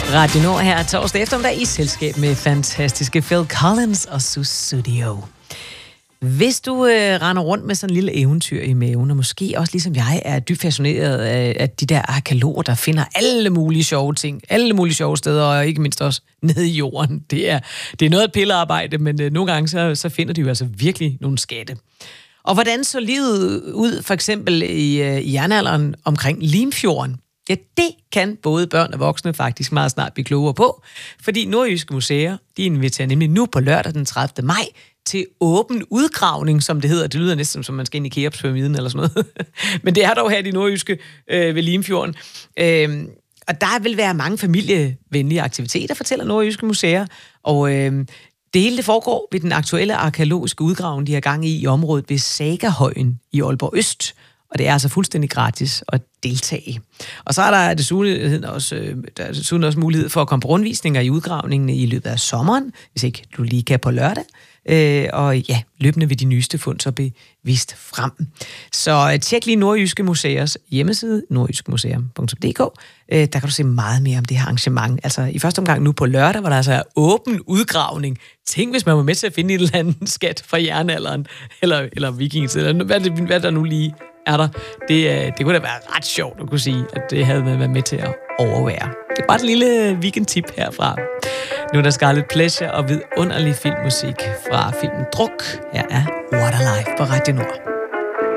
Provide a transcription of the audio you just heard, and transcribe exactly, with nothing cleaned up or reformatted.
Radio Nord her torsdag eftermiddag i selskab med fantastiske Phil Collins og Sussudio. Hvis du øh, render rundt med sådan en lille eventyr i maven, og måske også ligesom jeg er dybt fascineret af, af de der arkæologer, der finder alle mulige sjove ting, alle mulige sjove steder, og ikke mindst også nede i jorden. Det er, det er noget af pillearbejde, men øh, nogle gange så, så finder de jo altså virkelig nogle skatte. Og hvordan så livet ud for eksempel i, øh, i jernalderen omkring Limfjorden? Ja, det kan både børn og voksne faktisk meget snart blive klogere på, fordi Nordjyske Museer, de inviterer nemlig nu på lørdag den tredivte maj til åben udgravning, som det hedder. Det lyder næsten som man skal ind i Keopspyramiden eller sådan noget. Men det er dog her i Nordjyske øh, ved Limfjorden. Øh, og der vil være mange familievenlige aktiviteter, fortæller Nordjyske Museer. Og øh, det hele det foregår ved den aktuelle arkæologiske udgravning, de har gang i i området ved Sagahøjen i Aalborg Øst. Og det er altså fuldstændig gratis at deltage. Og så er der desuden også, der er desuden også mulighed for at komme på rundvisninger i udgravningen i løbet af sommeren, hvis ikke du lige kan på lørdag. Øh, og ja, løbende vil de nyeste fund så blive vist frem. Så tjek lige Nordjyske Museers hjemmeside, nordjyskemuseum punktum d k. Øh, der kan du se meget mere om det her arrangement. Altså i første omgang nu på lørdag, hvor der altså er åben udgravning. Tænk, hvis man var med til at finde et eller andet skat fra jernalderen, eller, eller vikings, eller hvad, det, hvad der nu lige er der. Det, det kunne da være ret sjovt at kunne sige, at det havde man været med til at overvære. Det er bare et lille weekendtip herfra. Nu er der Scarlet Pleasure og vidunderlig filmmusik fra filmen Druk. Her er Waterlife på Radio Nord.